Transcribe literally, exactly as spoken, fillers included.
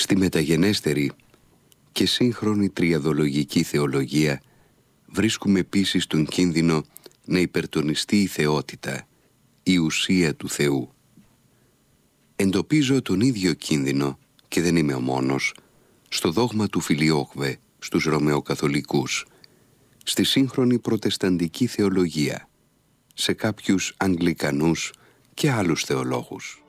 Στη μεταγενέστερη και σύγχρονη τριαδολογική θεολογία βρίσκουμε επίσης τον κίνδυνο να υπερτονιστεί η θεότητα, η ουσία του Θεού. Εντοπίζω τον ίδιο κίνδυνο, και δεν είμαι ο μόνος, στο δόγμα του Φιλιόχβε στους Ρωμαιοκαθολικούς, στη σύγχρονη προτεσταντική θεολογία, σε κάποιους Αγγλικανούς και άλλους θεολόγους.